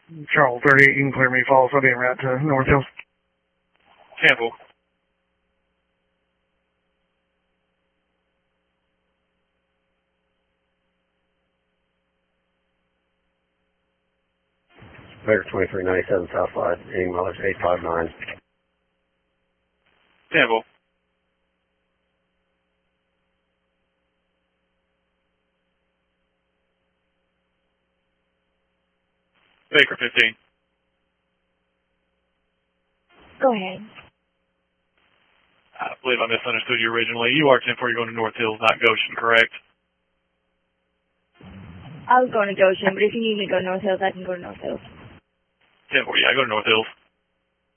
Charles 38, you can clear me. Follow Fabian route to North Hills. Cancel. Baker 2397 Southside, heading mileage 859. Cancel. Baker 15. Go ahead. I believe I misunderstood you originally. You are 10-4, you're going to North Hills, not Goshen, correct? I was going to Goshen, but if you need me to go to North Hills, I can go to North Hills. 10-4, yeah, go to North Hills.